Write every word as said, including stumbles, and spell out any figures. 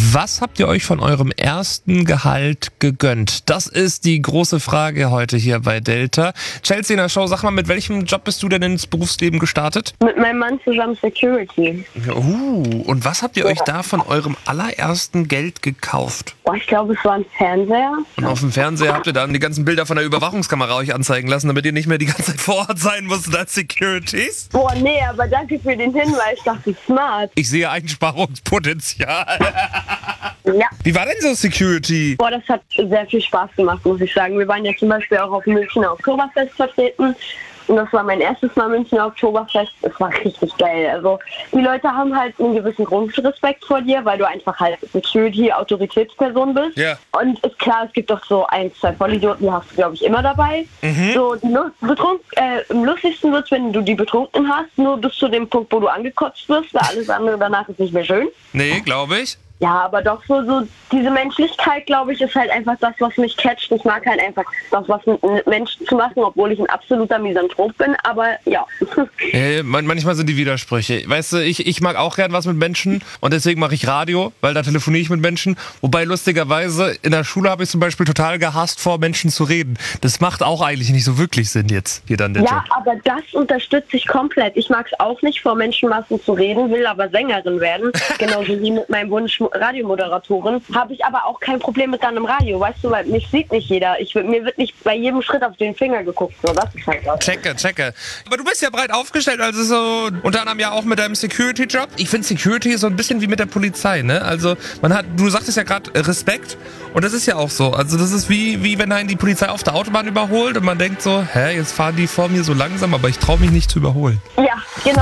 Was habt ihr euch von eurem ersten Gehalt gegönnt? Das ist die große Frage heute hier bei Delta. Chelsea in der Show, sag mal, mit welchem Job bist du denn ins Berufsleben gestartet? Mit meinem Mann zusammen Security. Uh, und was habt ihr euch da von eurem allerersten Geld gekauft? Boah, ich glaube, es war ein Fernseher. Und auf dem Fernseher habt ihr dann die ganzen Bilder von der Überwachungskamera euch anzeigen lassen, damit ihr nicht mehr die ganze Zeit vor Ort sein musstet als Securities? Boah, nee, aber danke für den Hinweis. Ich dachte, smart. Ich sehe Einsparungspotenzial. Ja. Wie war denn so Security? Boah, das hat sehr viel Spaß gemacht, muss ich sagen. Wir waren ja zum Beispiel auch auf dem Münchner Oktoberfest vertreten. Und das war mein erstes Mal Münchner Oktoberfest. Es war richtig geil. Also die Leute haben halt einen gewissen Grundrespekt vor dir, weil du einfach halt Security-Autoritätsperson bist. Ja. Und ist klar, es gibt doch so ein, zwei Vollidioten, die hast du, glaube ich, immer dabei. Mhm. So, die Lu- betrunk, äh, am lustigsten wird es, wenn du die betrunken hast, nur bis zu dem Punkt, wo du angekotzt wirst, weil alles andere danach ist nicht mehr schön. Nee, glaube ich. Ja, aber doch so, so diese Menschlichkeit, glaube ich, ist halt einfach das, was mich catcht. Ich mag halt einfach das, was mit Menschen zu machen, obwohl ich ein absoluter Misanthrop bin, aber ja. Äh, man, manchmal sind die Widersprüche. Weißt du, ich, ich mag auch gern was mit Menschen und deswegen mache ich Radio, weil da telefoniere ich mit Menschen. Wobei lustigerweise in der Schule habe ich zum Beispiel total gehasst, vor Menschen zu reden. Das macht auch eigentlich nicht so wirklich Sinn jetzt, hier dann der Ja, Job. aber das unterstütze ich komplett. Ich mag es auch nicht, vor Menschenmassen zu reden, will aber Sängerin werden. Genauso wie mit meinem Wunsch Radiomoderatorin. Habe ich aber auch kein Problem mit dann im Radio, weißt du, weil mich sieht nicht jeder. Ich, mir wird nicht bei jedem Schritt auf den Finger geguckt. So, das ist halt das. Checke, checke. Aber du bist ja breit aufgestellt, also so unter anderem ja auch mit deinem Security-Job. Ich finde Security ist so ein bisschen wie mit der Polizei, ne? Also man hat, du sagtest ja gerade Respekt und das ist ja auch so. Also das ist wie, wie wenn einen die Polizei auf der Autobahn überholt und man denkt so, hä, jetzt fahren die vor mir so langsam, aber ich traue mich nicht zu überholen. Ja, genau.